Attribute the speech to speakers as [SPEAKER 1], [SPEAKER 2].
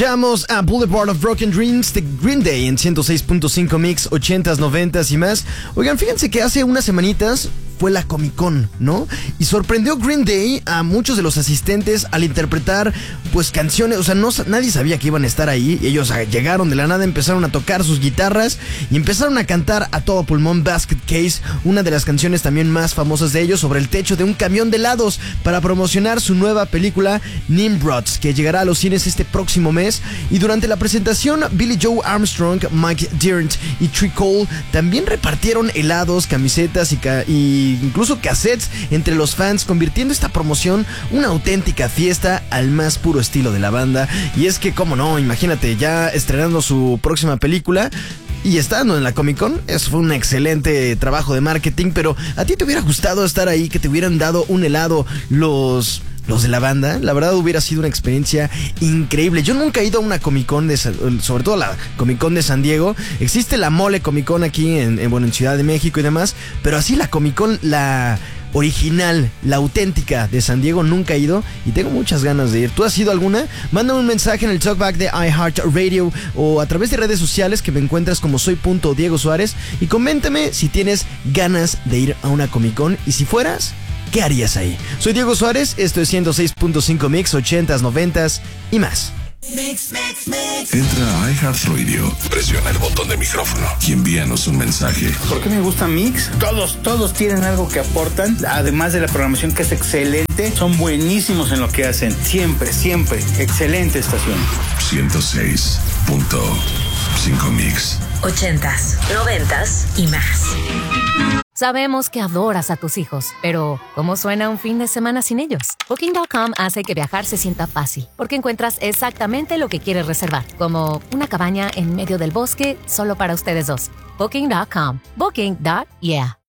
[SPEAKER 1] Llegamos a Boulevard of Broken Dreams de Green Day en 106.5 Mix, 80s, 90s y más. Oigan, fíjense que hace unas semanitas fue la Comic Con, ¿no? Y sorprendió Green Day a muchos de los asistentes al interpretar, pues, canciones. O sea, nadie sabía que iban a estar ahí. Y ellos llegaron de la nada, empezaron a tocar sus guitarras y empezaron a cantar a todo pulmón Basket Case, una de las canciones también más famosas de ellos, sobre el techo de un camión de helados, para promocionar su nueva película Nimrods, que llegará a los cines este próximo mes. Y durante la presentación, Billy Joe Armstrong, Mike Dirnt y Tree Cole también repartieron helados, camisetas y incluso cassettes entre los fans, convirtiendo esta promoción una auténtica fiesta al más puro estilo de la banda. Y es que, cómo no, imagínate, ya estrenando su próxima película y estando en la Comic Con, eso fue un excelente trabajo de marketing. Pero ¿a ti te hubiera gustado estar ahí, que te hubieran dado un helado los de la banda? La verdad hubiera sido una experiencia increíble. Yo nunca he ido a una Comic Con, sobre todo la Comic Con de San Diego. Existe la Mole Comic Con aquí en Ciudad de México y demás, pero así la Comic Con, la original, la auténtica de San Diego, nunca he ido y tengo muchas ganas de ir. ¿Tú has ido alguna? Mándame un mensaje en el Talkback de iHeartRadio o a través de redes sociales, que me encuentras como soy.Diego Suárez, y coméntame si tienes ganas de ir a una Comic Con, y si fueras, ¿qué harías ahí? Soy Diego Suárez, esto es 106.5 Mix, 80s, 90s y más.
[SPEAKER 2] Mix. Entra a iHeartRadio, presiona el botón de micrófono y envíanos un mensaje.
[SPEAKER 3] ¿Por qué me gusta Mix? Todos tienen algo que aportan, además de la programación, que es excelente. Son buenísimos en lo que hacen, siempre, excelente estación.
[SPEAKER 2] 106.5 Mix,
[SPEAKER 4] 80s, 90s y más. Sabemos que adoras a tus hijos, pero ¿cómo suena un fin de semana sin ellos? Booking.com hace que viajar se sienta fácil, porque encuentras exactamente lo que quieres reservar, como una cabaña en medio del bosque solo para ustedes dos. Booking.com. Booking.yeah.